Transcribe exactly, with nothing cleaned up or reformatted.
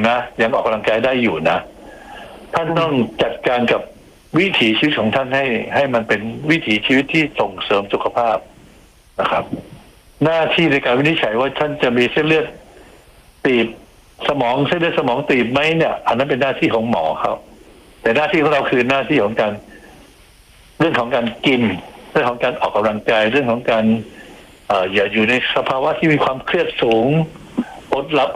นะยังออกกำลังกายได้อยู่นะท่านต้องจัดการกับวิถีชีวิตของท่านให้ให้มันเป็นวิถีชีวิตที่ส่งเสริมสุขภาพนะครับหน้าที่ในการวินิจฉัยว่าท่านจะมีเส้นเลือดตีบสมองเส้นเลือดสมองตีบไหมเนี่ยอันนั้นเป็นหน้าที่ของหมอเขาแต่หน้าที่ของเราคือหน้าที่ของการเรื่องของการกินเรื่องของการออกกำลังกายเรื่องของการเอ่ออย่าอยู่ในสภาวะที่มีความเครียดสูงอดหลับ